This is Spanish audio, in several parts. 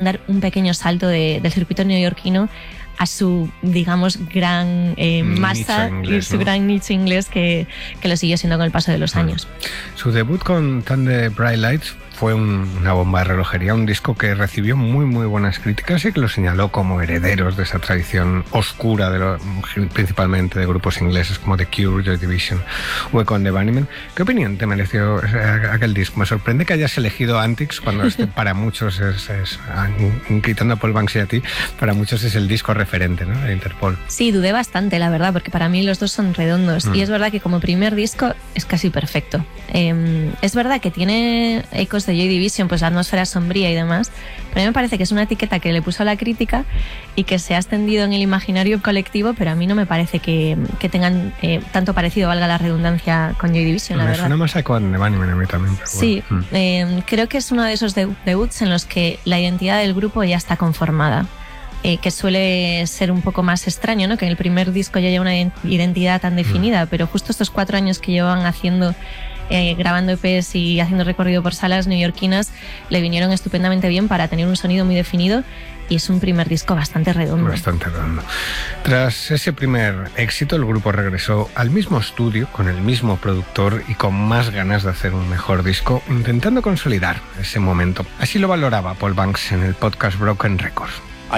dar un pequeño salto del circuito neoyorquino a su, digamos, gran masa inglés, y su gran nicho inglés que lo siguió siendo con el paso de los años. Su debut con Thunder Bright Lights fue una bomba de relojería, un disco que recibió muy muy buenas críticas y que lo señaló como herederos de esa tradición oscura, principalmente de grupos ingleses como The Cure, Joy Division o Echo and the Bunnymen. ¿Qué opinión te mereció aquel disco? Me sorprende que hayas elegido Antics cuando para muchos quitando a Paul Banks y a ti, para muchos es el disco referente, ¿no?, de Interpol. Sí, dudé bastante, la verdad, porque para mí los dos son redondos y es verdad que como primer disco es casi perfecto. Es verdad que tiene ecos de Joy Division, pues la atmósfera sombría y demás, pero a mí me parece que es una etiqueta que le puso a la crítica y que se ha extendido en el imaginario colectivo, pero a mí no me parece que tengan tanto parecido, valga la redundancia, con Joy Division, la verdad. Me suena más a Echo and the Bunnymen a mí también. Sí, bueno. Creo que es uno de esos debuts en los que la identidad del grupo ya está conformada. Que suele ser un poco más extraño, ¿no?, que en el primer disco ya haya una identidad tan definida, pero justo estos 4 años que llevan haciendo, grabando EPs y haciendo recorrido por salas neoyorquinas, le vinieron estupendamente bien para tener un sonido muy definido y es un primer disco bastante redondo. Bastante redondo. Tras ese primer éxito, el grupo regresó al mismo estudio, con el mismo productor y con más ganas de hacer un mejor disco, intentando consolidar ese momento. Así lo valoraba Paul Banks en el podcast Broken Records.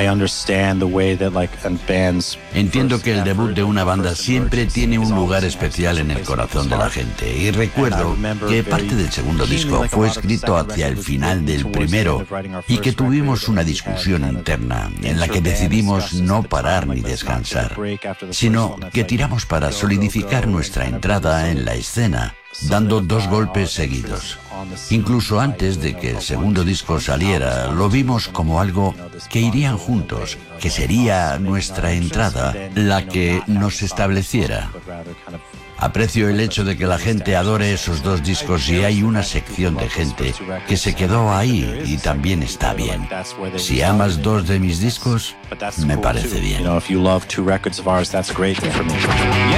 Entiendo que el debut de una banda siempre tiene un lugar especial en el corazón de la gente, y recuerdo que parte del segundo disco fue escrito hacia el final del primero y que tuvimos una discusión interna en la que decidimos no parar ni descansar, sino que tiramos para solidificar nuestra entrada en la escena, dando 2 golpes seguidos. Incluso antes de que el segundo disco saliera, lo vimos como algo que irían juntos, que sería nuestra entrada la que nos estableciera. Aprecio el hecho de que la gente adore esos 2 discos y hay una sección de gente que se quedó ahí y también está bien. Si amas 2 de mis discos, me parece bien.